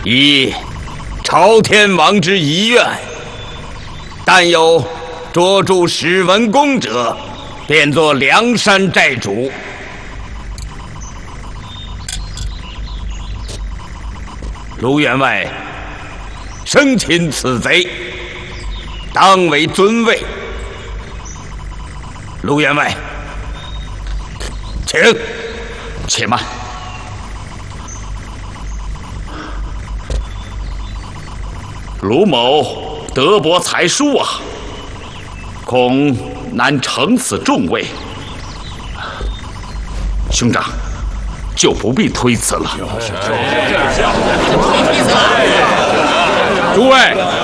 以朝天王之遗愿，但有卓著史文恭者，便作梁山寨主。卢员外生擒此贼，当为尊位。卢员外，请。 且慢。卢某德薄才疏啊，恐难承此重位。兄长，就不必推辞了。 诸位。